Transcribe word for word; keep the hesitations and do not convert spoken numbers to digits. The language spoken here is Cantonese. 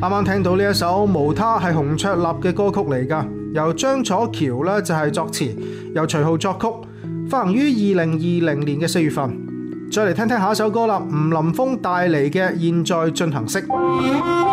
啱啱聽到呢一首無他係洪卓立嘅歌曲嚟㗎，由張楚橋呢就係作詞，由徐浩作曲，發行於二零二零年嘅四月份。再嚟聽聽下一首歌啦，吳林峰帶嚟嘅《現在進行式》。